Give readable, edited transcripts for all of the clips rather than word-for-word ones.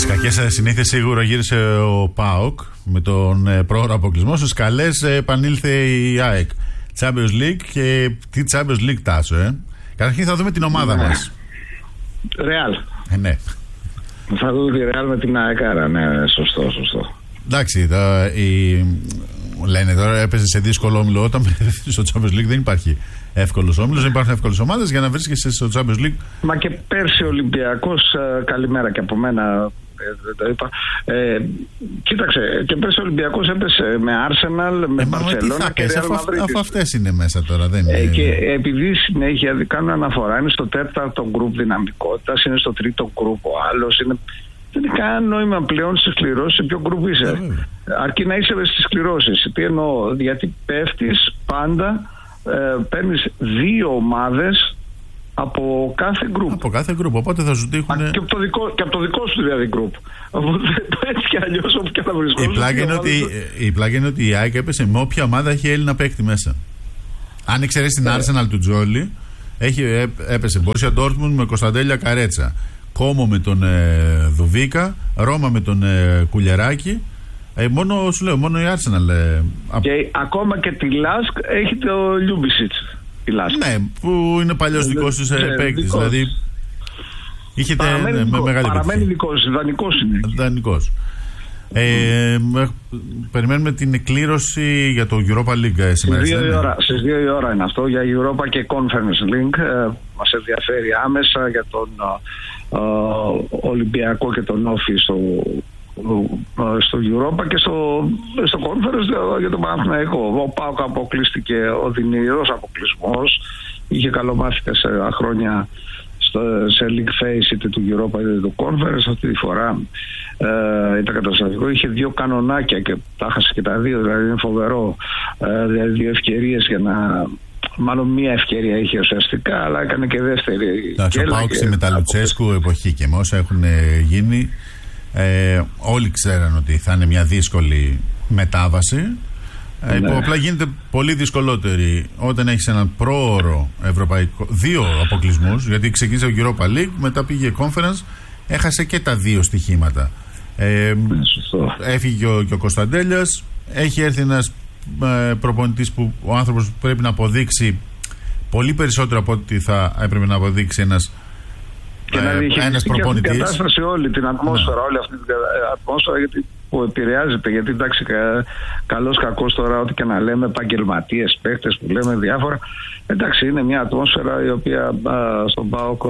Στις κακές συνήθειες σίγουρα γύρισε ο ΠΑΟΚ με τον πρόωρο αποκλεισμό. Στους καλές επανήλθε η ΑΕΚ. Champions League, και τι Champions League, Τάσο, Καταρχήν θα δούμε την ομάδα μας. Ρεάλ. Ναι. Θα δούμε τη Ρεάλ με την ΑΕΚ, άρα, ναι, σωστό. Εντάξει, λένε τώρα έπαιζε σε δύσκολο όμιλο. Όταν στο Champions League δεν υπάρχει εύκολος όμιλος, δεν υπάρχουν εύκολες ομάδες για να βρίσκεσαι στο Champions League. Μα και πέρσι ο Ολυμπιακός, καλημέρα και από μένα, δεν το είπα. Κοίταξε, και πέρσι ο Ολυμπιακός έπεσε με Arsenal, με Μπαρσελόνα και Real Madrid. Αφού αυτές είναι μέσα τώρα, δεν είναι. Και επειδή συνέχεια κάνουν αναφορά, είναι στο 4ο γκρουπ δυναμικότητας, είναι στο 3ο γκρουπ ο άλλος, δεν έχει κανένα νόημα πλέον στις κληρώσεις σε ποιο γκρουπ είσαι. Αρκεί να είσαι στις κληρώσεις. Τι εννοώ, γιατί πέφτεις πάντα, παίρνεις 2 ομάδες από κάθε γκρουπ. Από κάθε γκρουπ, οπότε θα σου τύχουν. Και από το δικό σου δηλαδή γκρουπ. Έτσι κι αλλιώς όπου και θα βρισκόσαι. Η πλάκα είναι ότι η ΑΕΚ έπεσε με όποια ομάδα έχει Έλληνα παίκτη μέσα. Αν εξαιρέσει την Arsenal του Τζόλι, έπεσε Borussia Dortmund με Κωνσταντέλια Καρέτσα, Κόμο με τον Δουβίκα, Ρώμα με τον Κουλιεράκη. Μόνο σου λέω, μόνο η Arsenal. Και ακόμα και τη Λάσκ έχει το Λιούμπισιτς. Ναι, που είναι παλιός δικός τους παίκτης. Δηλαδή παραμένει δικός, δανεικός είναι. Δανεικός. Περιμένουμε την εκκλήρωση για το Europa League σήμερα. Στις 2 η ώρα είναι αυτό, για Europa και Conference League. Μας ενδιαφέρει άμεσα για τον Ολυμπιακό και τον Όφη στο Europa, και στο Conference για τον Παναθηναϊκό. Ο ΠΑΟΚ αποκλείστηκε, ο δυνηρός αποκλεισμός. Είχε καλομάθηκα σε χρόνια σε League Phase, είτε του Europa είτε του Conference. Αυτή τη φορά ήταν καταστατικό. Είχε 2 κανονάκια και τα χάσε και τα 2, δηλαδή είναι φοβερό. Δηλαδή 2 ευκαιρίες για να... Μάλλον μία ευκαιρία είχε ουσιαστικά, αλλά έκανε και δεύτερη. Ο ΠΑΟΚ στη Μεταλουτσέσκου εποχή και με όσα έχουν γίνει, όλοι ξέραν ότι θα είναι μια δύσκολη μετάβαση, που απλά γίνεται πολύ δυσκολότερη όταν έχεις έναν πρόωρο ευρωπαϊκό, 2 αποκλεισμούς, γιατί ξεκίνησε ο Europa League, μετά πήγε Conference, έχασε και τα 2 στοιχήματα. Έφυγε και ο Κωνσταντέλιας, έχει έρθει ένας προπονητής που ο άνθρωπος πρέπει να αποδείξει πολύ περισσότερο από ό,τι θα έπρεπε να αποδείξει ένας προπονητής. Την κατάσταση όλη, την ατμόσφαιρα, όλη αυτή την ατμόσφαιρα που επηρεάζεται, γιατί εντάξει, καλός κακός τώρα, ό,τι και να λέμε, επαγγελματίες, παίκτες που λέμε διάφορα, εντάξει, είναι μια ατμόσφαιρα η οποία στον ΠΑΟΚ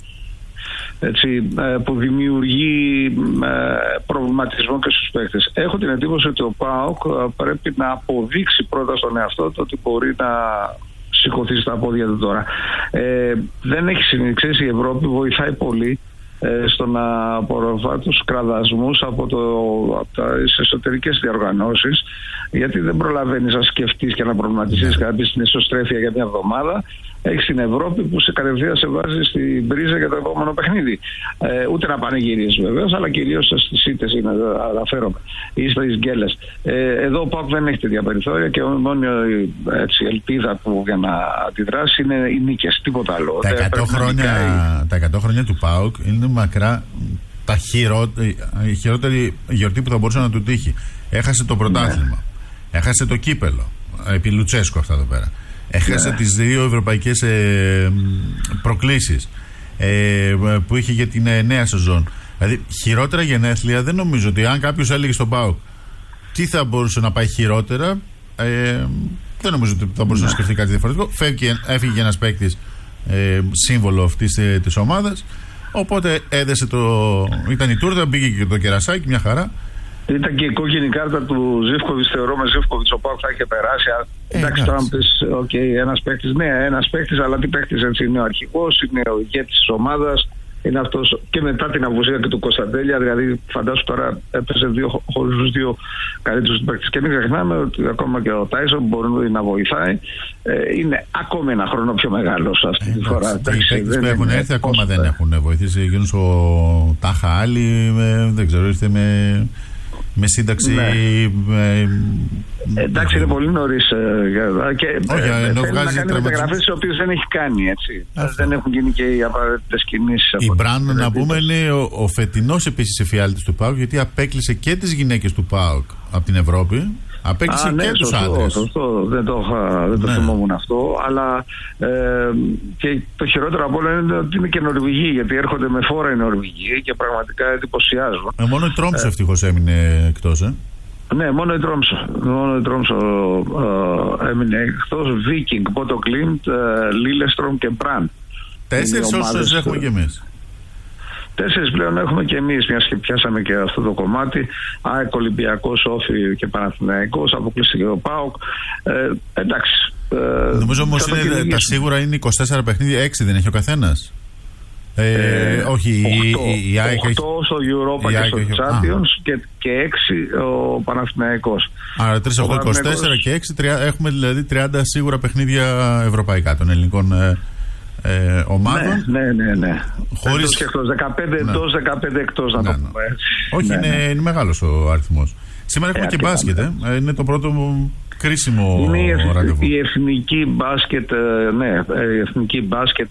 που δημιουργεί προβληματισμό και στους παίκτες. Έχω την εντύπωση ότι ο ΠΑΟΚ πρέπει να αποδείξει πρώτα στον εαυτό του ότι μπορεί να σηκωθεί στα πόδια του τώρα. Δεν έχει συνηθίσει, η Ευρώπη βοηθάει πολύ στο να απορροφά τους κραδασμούς από τις εσωτερικές διοργανώσεις, γιατί δεν προλαβαίνεις να σκεφτείς και να προβληματιστείς κάτι στην ισοστρέφεια για μια εβδομάδα. Έχεις την Ευρώπη που σε κατευθείαν σε βάζει στην πρίζα για το επόμενο παιχνίδι. Ούτε να πανηγυρίζεις βεβαίως, αλλά κυρίως στις ήττες είναι, αναφέρομαι, ή στις γκέλες. Εδώ ο ΠΑΟΚ δεν έχει τέτοια περιθώρια και μόνο η ελπίδα του για να αντιδράσει είναι οι νίκες, τίποτα άλλο. Τα 100 χρόνια του ΠΑΟΚ είναι μακρά η χειρότερη γιορτή που θα μπορούσε να του τύχει. Έχασε το πρωτάθλημα, έχασε το κύπελο, επί Λουτσέσκου αυτά εδώ πέρα. Έχασε τις 2 ευρωπαϊκές προκλήσεις που είχε για την νέα σεζόν. Δηλαδή χειρότερα γενέθλια δεν νομίζω ότι αν κάποιος έλεγε στον ΠΑΟΚ τι θα μπορούσε να πάει χειρότερα, δεν νομίζω ότι θα μπορούσε να σκεφτεί κάτι διαφορετικό. Έφυγε ένας παίκτης σύμβολο αυτής της ομάδας, οπότε έδεσε ήταν η τούρτα, μπήκε και το κερασάκι, μια χαρά. Ήταν και η κόκκινη κάρτα του Ζίβκοβιτς, θεωρώ, με Ζίβκοβιτς ο ΠΑΟΚ θα είχε περάσει. Εντάξει, τώρα μου πεις, ένας παίκτης, ναι, ένας παίκτης, αλλά τι παίκτης, έτσι, είναι ο αρχηγός, είναι ο ηγέτης της ομάδας, είναι αυτός και μετά την απουσία και του Κωνσταντέλια, δηλαδή φαντάσου τώρα έπεσε χωρίς τους 2 καλύτερους παίκτες. Και μην ξεχνάμε ότι ακόμα και ο Τάισον μπορεί να βοηθάει, είναι ακόμη ένα χρόνο πιο μεγάλος αυτή τη φορά. Οι παίκτες που έχουν έρθει ακόμα δεν έχουν βοηθήσει. Γίνουν ο Τάχα Άλλη, δεν ξέρω, ήρθε με με σύνταξη. Εντάξει, είναι πολύ νωρίς. Και θέλει να κάνει μεταγραφές τις οποίες δεν έχει κάνει. Έτσι. Δεν έχουν γίνει και οι απαραίτητες κινήσεις. Η Μπραν, να πούμε, είναι ο φετινός επίσης εφιάλτης του ΠΑΟΚ, γιατί απέκλεισε και τις γυναίκες του ΠΑΟΚ από την Ευρώπη. Απέκλεισε και τους άντρες. Σωστό. Δεν το θυμόμουν αυτό. Αλλά και το χειρότερο από όλα είναι ότι είναι και Νορβηγοί, γιατί έρχονται με φόρα οι Νορβηγοί και πραγματικά εντυπωσιάζουν. Μόνο η Τρόμψο ευτυχώς έμεινε εκτός. Ναι, μόνο η Τρόμψο έμεινε εκτός. Βίκινγκ, Μπότο Κλίντ, Λίλεστρομ και Μπραν. 4 όσες έχουμε κι εμείς. 4 πλέον έχουμε και εμείς, μιας και πιάσαμε και αυτό το κομμάτι. ΑΕΚ, Ολυμπιακός, Όφη και Παναθηναϊκός, αποκλείστηκε ο ΠΑΟΚ. Εντάξει. Νομίζω όμως τα σίγουρα είναι 24 παιχνίδια, 6 δεν έχει ο καθένας. Όχι, η ΑΕΚ 8 στο Europa και στο Champions και 6 ο Παναθηναϊκός. Άρα 3, 8, 24 και 6, έχουμε δηλαδή 30 σίγουρα παιχνίδια ευρωπαϊκά των ελληνικών ομάδων. Ναι. Χωρίς... και εκτός, 15 εντός, 15 εκτός, να το πούμε έτσι. Όχι, είναι μεγάλος ο αριθμός. Σήμερα έχουμε και μπάσκετ, είναι το πρώτο κρίσιμο ραντεβού. Η εθνική μπάσκετ, η εθνική μπάσκετ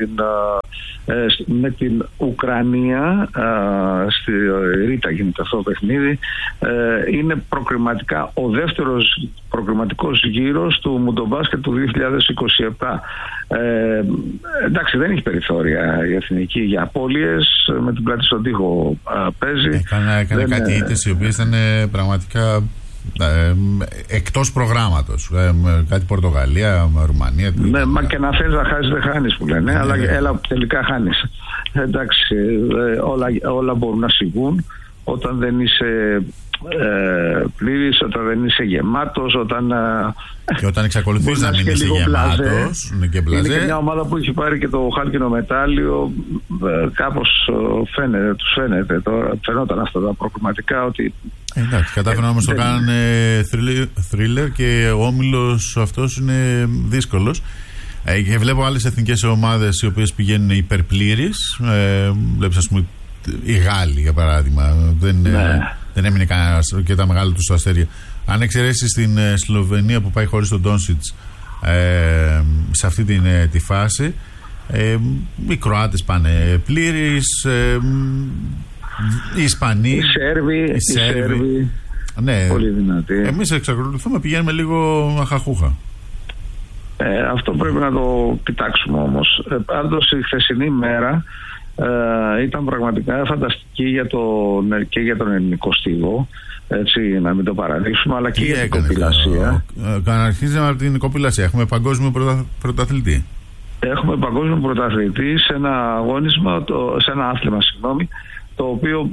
με την Ουκρανία, στη Ρίτα γίνεται αυτό το παιχνίδι. Είναι προκριματικά ο δεύτερος προκριματικός γύρος του Μουντομπάσκετ του 2027. Εντάξει, δεν έχει περιθώρια η εθνική για απώλειες, με την πλάτη στον τοίχο παίζει. Έκανε κάτι ήττες οι οποίες ήταν πραγματικά εκτός προγράμματος. Κάτι Πορτογαλία, Ρουμανία. Ναι, μα και να θέλεις να χάσεις δεν χάνεις που λένε, αλλά έλα τελικά χάνεις. Εντάξει, όλα μπορούν να συμβούν όταν δεν είσαι πλήρης, όταν δεν είσαι γεμάτος, και όταν εξακολουθείς να μην είσαι γεμάτος. Είναι και μια ομάδα που έχει πάρει και το χάλκινο μετάλλιο. Κάπως φαινόταν αυτά τα προκριματικά ότι. Εντάξει, κατάφεραν όμως το κάνανε θρίλερ και ο όμιλος αυτός είναι δύσκολος. Και βλέπω άλλες εθνικές ομάδες οι οποίες πηγαίνουν υπερπλήρεις. Βλέπεις, ας πούμε, οι Γάλλοι για παράδειγμα. Δεν έμεινε κανένας και τα μεγάλα τους αστέρια. Αν εξαιρέσεις την Σλοβενία που πάει χωρίς τον Ντόνσιτς σε αυτή τη φάση, οι Κροάτες πάνε πλήρεις, οι Ισπανοί, οι Σέρβοι. Ναι, πολύ δυνατοί. Εμείς εξακολουθούμε, πηγαίνουμε λίγο αχαχούχα. Αυτό πρέπει να το κοιτάξουμε όμως. Πάντως η χθεσινή μέρα ήταν πραγματικά φανταστική και για τον ελληνικό στίβο, έτσι, να μην το παραδείξουμε, αλλά και για την κοπηλασία. Αρχίζουμε από την κοπηλασία. Έχουμε παγκόσμιο πρωταθλητή. Έχουμε παγκόσμιο πρωταθλητή σε ένα αγώνισμα, σε ένα άθλημα, το οποίο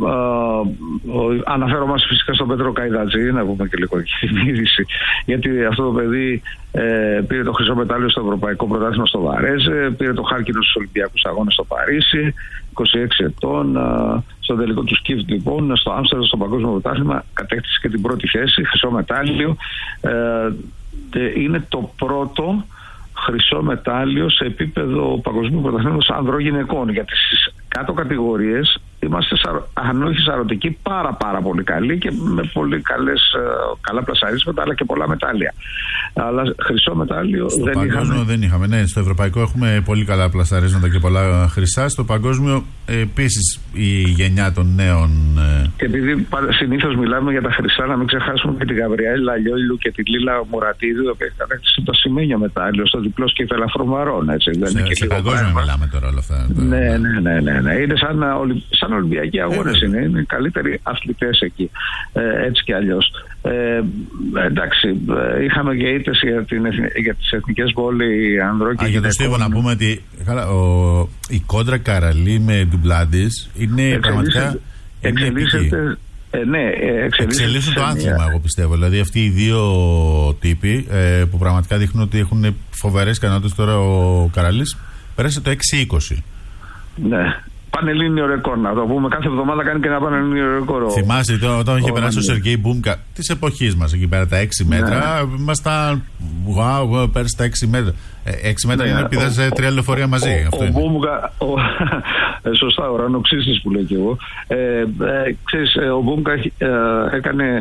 αναφέρομαι φυσικά στον Πέτρο Καϊδατζή, να πούμε και λίγο την είδηση, γιατί αυτό το παιδί πήρε το χρυσό μετάλλιο στο Ευρωπαϊκό Πρωτάθλημα στο Βαρέζε, πήρε το χάλκινο στους Ολυμπιακούς Αγώνες στο Παρίσι, 26 ετών, στο τελικό του σκιφτ λοιπόν, στο Άμστερνταμ, στο Παγκόσμιο Πρωτάθλημα, κατέκτησε και την πρώτη θέση, χρυσό μετάλλιο. Είναι το πρώτο χρυσό μετάλλιο σε επίπεδο Παγκοσμίου Πρωταθλήματος ανδρών-γυναικών, γιατί στις κάτω κατηγορίες είμαστε, αν όχι σαρωτικοί, πάρα πολύ καλοί και με πολύ καλά πλασαρίσματα, αλλά και πολλά μετάλλια. Αλλά χρυσό μετάλλιο στο παγκόσμιο δεν είχαμε. Ναι, στο ευρωπαϊκό έχουμε πολύ καλά πλασαρίσματα και πολλά χρυσά. Στο παγκόσμιο επίσης η γενιά των νέων. Και επειδή συνήθως μιλάμε για τα χρυσά, να μην ξεχάσουμε και τη Γαβριέλα Λιόλιου και τη Λίλα Μουρατίδου, η οποία έχει κατέκτησε το σημαίνιο μετάλλιο στο διπλό και φελαφρομαρών. Σε παγκόσμιο μιλάμε τώρα όλα αυτά. Ναι. Είναι σαν Ολυμπιακοί αγώνες, είναι καλύτεροι αθλητές εκεί, έτσι κι αλλιώς. Εντάξει, είχαμε και ήττες για τις εθνικές βόλεϊ ανδρών και γυναικών. Για το Στίβο να πούμε ότι η κόντρα Καραλή με Ντουμπλάντης είναι πραγματικά εξελίσσεται. Εξελίσσουν το άθλημα, εγώ πιστεύω. Δηλαδή αυτοί οι δύο τύποι που πραγματικά δείχνουν ότι έχουν φοβερές ικανότητες. Τώρα ο Καραλής πέρασε το 6-20. Ναι. Πανελλήνιο ρεκόρ, να το πούμε. Κάθε εβδομάδα κάνει και ένα πανελλήνιο ρεκόρ. Θυμάσαι όταν είχε περάσει ο Σεργέη Μπούμκα τη εποχή μα εκεί πέρα τα 6 μέτρα. Ήμασταν. Wow, πέρασε τα 6 μέτρα. 6 μέτρα είναι επειδή σε 3 λεωφορεία μαζί. Αυτό είναι. Σωστά, ουρανοξύστης που λέω και εγώ. Ξέρεις, ο Μπούμκα έκανε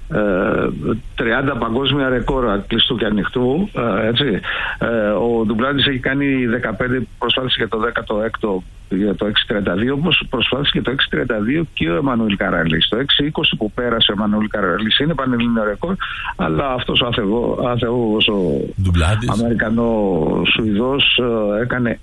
30 παγκόσμια ρεκόρ κλειστού και ανοιχτού. Έτσι. Ο Ντουμπλάντης έχει κάνει 15, προσπάθησε για το 16ο, για το 6.32, όπως προσπάθησε και το 6.32 και ο Εμμανουήλ Καραλής. Το 6.20 που πέρασε ο Εμμανουήλ Καραλής είναι πανελλήνιο ρεκόρ, αλλά αυτός ο αθεός ο Αμερικανό-Σουηδός έκανε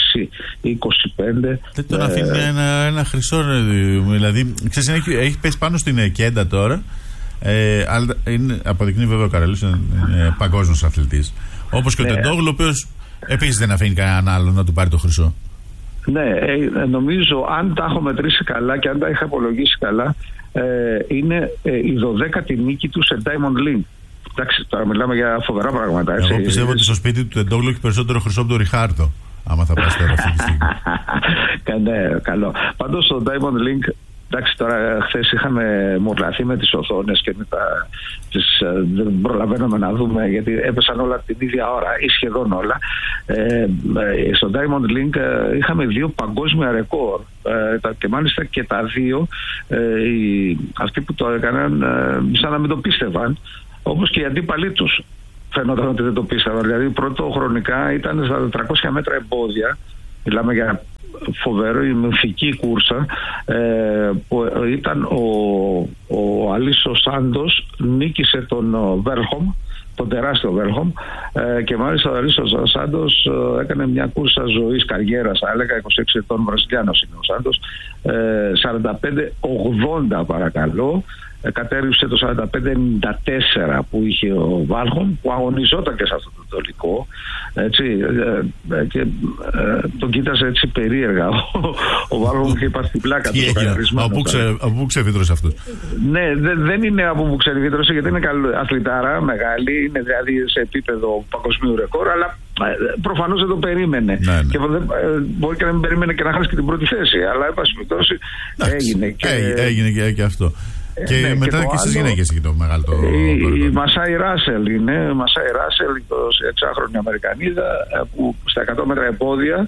6.25. Δεν τον αφήνει ένα χρυσό, δηλαδή ξέρεις, έχει πέσει πάνω στην Κέντα τώρα. Αλλά αποδεικνύει βέβαια ο Καραλής είναι παγκόσμιος αθλητής. Όπως και ο Τεντόγλου, ο οποίος επίσης δεν αφήνει κανέναν άλλο να του πάρει το χρυσό. Ναι, νομίζω αν τα έχω μετρήσει καλά και αν τα είχα απολογίσει καλά, είναι η 12η νίκη του σε Diamond League. Εντάξει, τώρα μιλάμε για φοβερά πράγματα. Έτσι. Εγώ πιστεύω ότι στο σπίτι του Τεντόγλου έχει περισσότερο χρυσό από τον Ριχάρδο. Άμα θα πας τώρα αυτή τη στιγμή. Ναι, καλό. Πάντως στο Diamond League, εντάξει, τώρα χθες είχαμε μορλαθεί με τις οθόνες και δεν προλαβαίνουμε να δούμε, γιατί έπεσαν όλα την ίδια ώρα ή σχεδόν όλα. Στο Diamond League είχαμε 2 παγκόσμια ρεκόρ και μάλιστα και τα 2 αυτοί που το έκαναν σαν να μην το πίστευαν, όπως και οι αντίπαλοι τους φαινόταν ότι δεν το πίστευαν. Δηλαδή πρώτο χρονικά ήταν στα 400 μέτρα εμπόδια, μιλάμε για φοβερό η μυθική κούρσα, που ήταν ο Αλίσο Σάντος, νίκησε τον Βέρχομ, τον τεράστιο Βέρχομ, και μάλιστα ο Αλίσο Σάντος έκανε μια κούρσα ζωής, καριέρας, θα έλεγα, 26 ετών Βραζιλιάνος είναι ο Σάντος, 45-80 παρακαλώ. Κατέρριψε το 45-94 που είχε ο Βάλχομ, που αγωνιζόταν και σε αυτό το τελικό, έτσι, και τον κοίτασε έτσι περίεργα ο Βάλχομ και είπα στην πλάκα του. Από πού ξεφύτρωσε αυτός? Ναι, δεν είναι από πού ξεφύτρωσε, γιατί είναι αθλητάρα μεγάλη, είναι δηλαδή σε επίπεδο παγκοσμίου ρεκόρ, αλλά προφανώς δεν το περίμενε. Ναι. Και μπορεί και να μην περίμενε και να χάσει και την πρώτη θέση, αλλά εν πάση περιπτώσει έγινε και αυτό. Και μετά και στις γυναίκες έχει το μεγάλο το η Μασάι Ράσελ είναι, Μασάι Ράσελ, 26χρονη Αμερικανίδα, που στα 100 μέτρα εμπόδια,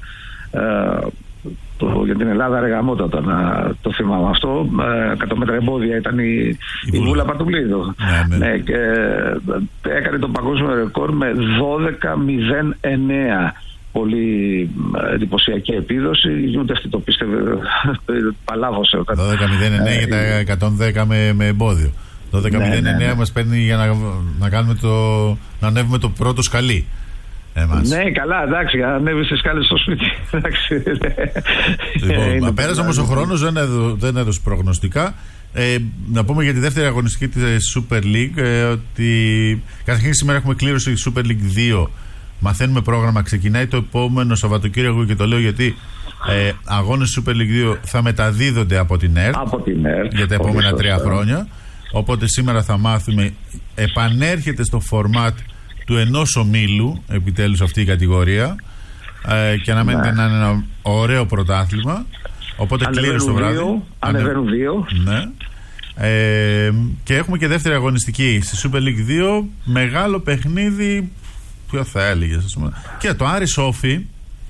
για την Ελλάδα ρεγαμότατα να το θυμάμαι αυτό, 100 μέτρα εμπόδια ήταν η Βούλα Πατουλίδου. Ναι, και έκανε το παγκόσμιο ρεκόρ με 12.09. Πολύ εντυπωσιακή επίδοση. Ούτε αυτή το πίστευε, παλάβωσε. 12.09 για τα 110 με εμπόδιο. 12.09 μας παίρνει για να ανέβουμε το πρώτο σκαλί. Ναι, καλά, εντάξει, να ανέβει στις σκάλες στο σπίτι. Λοιπόν, πέρασε όμως ο χρόνος, δεν έδωσε προγνωστικά. Να πούμε για τη δεύτερη αγωνιστική της Super League ότι καταρχήν σήμερα έχουμε κλήρωση Super League 2. Μαθαίνουμε πρόγραμμα, ξεκινάει το επόμενο Σαββατοκύριακο, και το λέω γιατί αγώνες Super League 2 θα μεταδίδονται από την ΕΡΤ για τα επόμενα 3 χρόνια. Οπότε σήμερα θα μάθουμε, επανέρχεται στο φορμάτ του ενός ομίλου επιτέλους αυτή η κατηγορία, και αναμένεται να είναι ένα ωραίο πρωτάθλημα. Οπότε κλήρωση το βράδυ. Ανεβαίνουν 2. Ναι. Και έχουμε και δεύτερη αγωνιστική στη Super League 2. Μεγάλο παιχνίδι. Ποιο θα έλεγες, ας πούμε. Και το Άρη Όφη.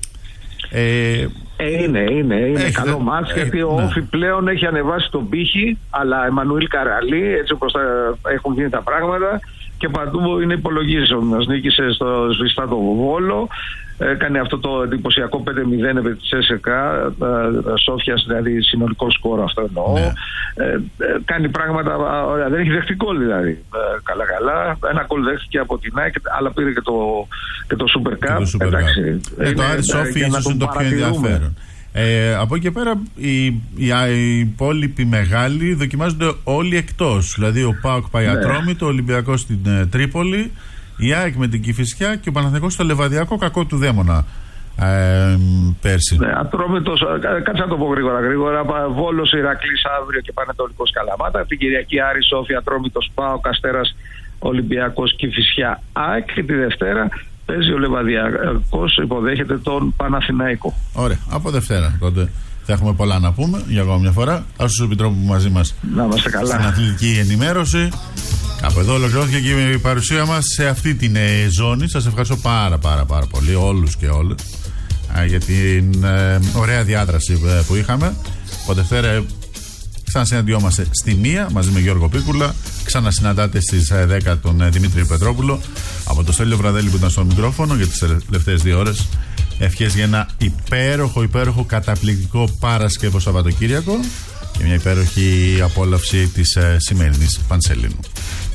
Είναι καλό μάτς, γιατί ο Όφη πλέον έχει ανεβάσει τον πύχη, αλλά Εμμανουήλ Καραλή, έτσι όπως έχουν γίνει τα πράγματα, και παντού είναι υπολογίζοντας. Νίκησε στο Σβηστάτο Βόλο, έκανε αυτό το εντυπωσιακό 5-0 επί της ΕΣΕΚΑ Σόφιας, δηλαδή συνολικό σκορ αυτό εννοώ. Ναι. Κάνει πράγματα, δεν έχει δεχτικό δηλαδή. Καλά. Ένα γκολ δέχτηκε από την ΑΕΚ, αλλά πήρε και το Super Cup. Το Άρη Όφη ίσως είναι το πιο ενδιαφέρον. Από εκεί και πέρα οι υπόλοιποι μεγάλοι δοκιμάζονται όλοι εκτός. Δηλαδή ο ΠΑΟΚ πάει Ατρόμητο, ο Ολυμπιακός στην Τρίπολη, η ΑΕΚ με την Κηφισιά και ο Παναθηναϊκός στο Λεβαδιακό, κακό του δαίμονα πέρσι. Ατρόμητος, κάτσε να το πω γρήγορα. Βόλος, Ηρακλής αύριο και Πανετολικός Καλαμάτα. Την Κυριακή Άρη Όφη, Ατρόμητος, ΠΑΟΚ, Αστέρας, Ολυμπιακός, Κηφισιά, ΑΕΚ, και τη Δευτέρα παίζει ο Λεβαδιακός, υποδέχεται τον Παναθηναϊκό. Ωραία, από Δευτέρα τότε θα έχουμε πολλά να πούμε για ακόμα μια φορά. Άσου Επιτρόπου μαζί μας να είμαστε καλά στην αθλητική ενημέρωση. Από εδώ ολοκληρώθηκε και η παρουσία μας σε αυτή την ζώνη. Σας ευχαριστώ πάρα πολύ όλους και όλες για την ωραία διάδραση που είχαμε. Από Δευτέρα ξανασυναντιόμαστε στη 1 μαζί με Γιώργο Πίκουλα. Ξανασυναντάτε στις 10 τον Δημήτρη Πετρόπουλο. Από το Στέλιο Βραδέλη που ήταν στο μικρόφωνο για τις τελευταίες 2 ώρες. Ευχές για ένα υπέροχο, καταπληκτικό Παρασκευό Σαββατοκύριακο και μια υπέροχη απόλαυση της σημερινής Πανσελήνου.